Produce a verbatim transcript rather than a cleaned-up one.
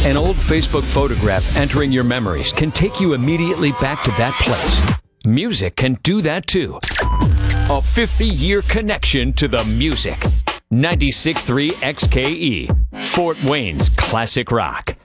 An old Facebook photograph entering your memories can take you immediately back to that place. Music can do that too. A fifty-year connection to the music. ninety-six point three X K E, Fort Wayne's classic rock.